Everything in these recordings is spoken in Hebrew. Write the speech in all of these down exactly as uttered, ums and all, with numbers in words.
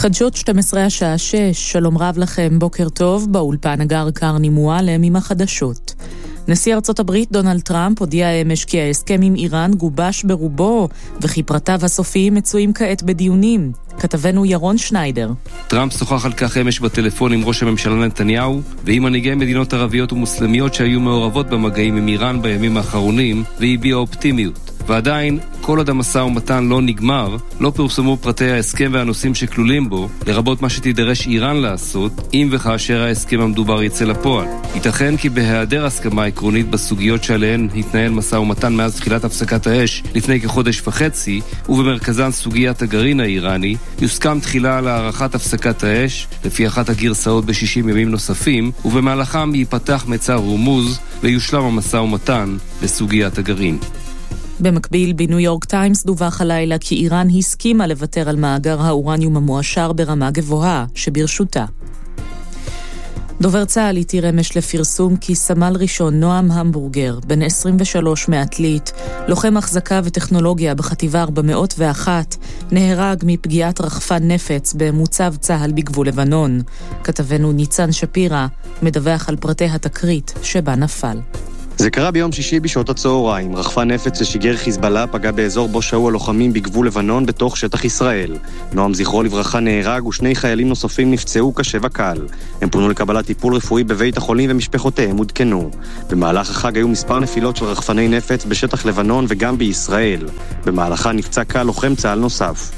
חדשות שתים עשרה השעה שש, שלום רב לכם, בוקר טוב, באולפן הגר קרני מועלם עם החדשות. נשיא ארצות הברית דונלד טראמפ הודיע אמש כי ההסכם עם איראן גובש ברובו, וכי פרטיו הסופיים מצויים כעת בדיונים. כתבנו ירון שניידר. טראמפ שוחח על כך אמש בטלפון עם ראש הממשלה נתניהו ועם מנהיגי מדינות ערביות ומוסלמיות שהיו מעורבות במגעים עם איראן בימים האחרונים, והביע אופטימיות. ועדיין, כל עוד המשא ומתן לא נגמר, לא פורסמו פרטי ההסכם והנושאים שכלולים בו, לרבות מה שתידרש איראן לעשות, אם וכאשר ההסכם המדובר יצא לפועל. ייתכן כי בהיעדר הסכמה עקרונית בסוגיות שעליהן התנהל משא ומתן מאז תחילת הפסקת האש לפני כחודש וחצי, ובמרכזן סוגיית הגרעין האיראני, יוסכם תחילה על הערכת הפסקת האש, לפי אחת הגרסאות ב-שישים ימים נוספים, ובמהלכם ייפתח מצר רמוז ויושלם המשא ומתן בסוגיית הגרעין. במקביל, בניו יורק טיימס דווח הלילה כי איראן הסכימה לוותר על מאגר האורניום המועשר ברמה גבוהה שברשותה. דובר צה"ל התיר אמש לפרסום כי סמל ראשון נועם המבורגר, בן עשרים ושלוש מעתלית, לוחם החזקה וטכנולוגיה בחטיבה ארבע מאות ואחת, נהרג מפגיעת רחפן נפץ במוצב צה"ל בגבול לבנון. כתבנו ניצן שפירה מדווח על פרטי התקרית שבה נפל. זה קרה ביום שישי בשעות הצהריים. רחפן נפץ ששיגר חיזבאללה פגע באזור בו שהו הלוחמים בגבול לבנון בתוך שטח ישראל. נועם זכרו לברכה נהרג ושני חיילים נוספים נפצעו קשה וקל. הם פונו לקבלת טיפול רפואי בבית החולים ומשפחותיהם עודכנו. במהלך החג היו מספר נפילות של רחפני נפץ בשטח לבנון וגם בישראל. במהלכה נפצע קל לוחם צה"ל נוסף.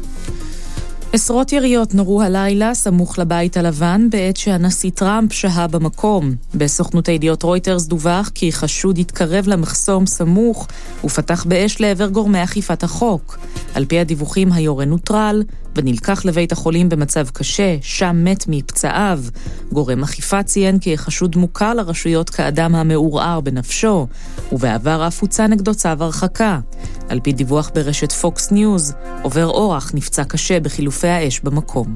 עשרות יריות נורו הלילה סמוך לבית הלבן בעת שהנשיא טראמפ שהה במקום. בסוכנות הידיעות רויטרס דווח כי חשוד התקרב למחסום סמוך ופתח באש לעבר גורמי אכיפת החוק. על פי הדיווחים היורה נוטרל ונלקח לבית החולים במצב קשה, שם מת מפצעיו. גורם אכיפה ציין כי החשוד מוכר לרשויות כאדם המעורער בנפשו, ובעבר אף הוצא נגדו צו הרחקה. על פי דיווח ברשת פוקס ניוז, עובר אורח נפצע קשה בחילופי האש במקום.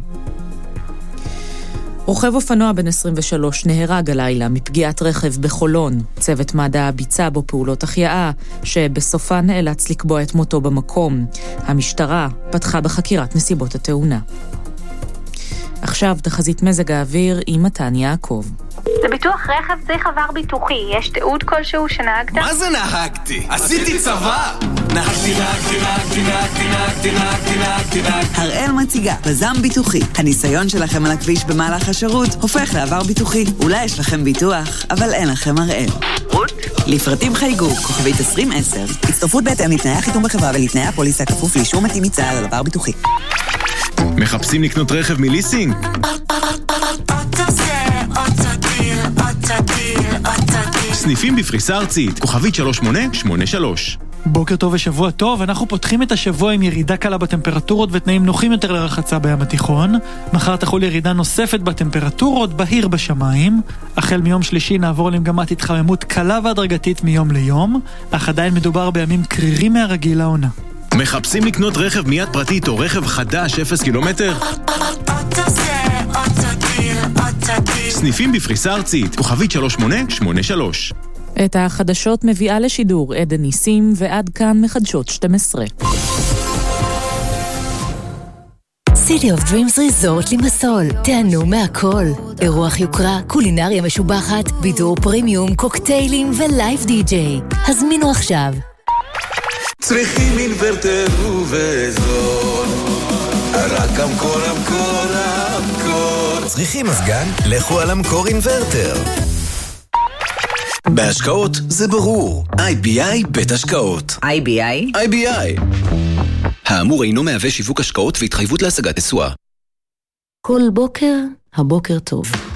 רוכב אופנוע בן עשרים ושלוש נהרג הלילה מפגיעת רכב בחולון. צוות מד"א ביצע בו פעולות החייאה, שבסופה נאלץ לקבוע את מותו במקום. המשטרה פתחה בחקירת נסיבות התאונה. עכשיו תחזית מזג האוויר עם מתן יעקב. לביטוח רכב צריך עבר ביטוחי. יש תיעוד כלשהו שנהגת? מה זה נהגתי? עשיתי צבא! נהגתי, נהגתי, נהגתי, נהגתי, נהגתי, נהגתי, נהגתי, נהגתי. הראל מציגה, יזם ביטוחי. הניסיון שלכם על הכביש במהלך השירות הופך לעבר ביטוחי. אולי יש לכם ביטוח, אבל אין לכם הראל. לפרטים חייגו, כוכבית עשרים עשר. הצטרפות בהתאם לתנאי החיתום בחברה ולתנאי הפוליסה כפוף לאישור מתאים מצה"ל על עבר ביטוחי. מחפשים לקנות רכב מליסינג? סניפים בפריסה ארצית, כוכבית שלוש שמונה שמונה שלוש. בוקר טוב ושבוע טוב, אנחנו פותחים את השבוע עם ירידה קלה בטמפרטורות ותנאים נוחים יותר לרחצה בים התיכון. מחר תחול ירידה נוספת בטמפרטורות, בהיר בשמיים. החל מיום שלישי נעבור למגמת התחממות קלה והדרגתית מיום ליום, אך עדיין מדובר בימים קרירים מהרגיל לעונה. מחפשים לקנות רכב מיד פרטית או רכב חדש אפס קילומטר? סניפים בפריסה ארצית, כוכבית שלוש שמונה שמונה שלוש. את החדשות מביאה לשידור עדן ניסים, ועד כאן מחדשות שתים עשרה. City of Dreams Resort לימסול, תענו מהכל. אירוח יוקרה, קולינריה משובחת, בידור פרימיום, קוקטיילים ולייב די-ג'יי. הזמינו עכשיו. צריכים אינברטר ובזול, רק אמקור, אמקור, אמקור. צריכים מזגן? לכו על אמקור אינברטר. בהשקעות זה ברור. איי בי איי בית השקעות. איי בי איי? איי בי איי. האמור אינו מהווה שיווק השקעות והתחייבות להשגת תשואה. כל בוקר, הבוקר טוב.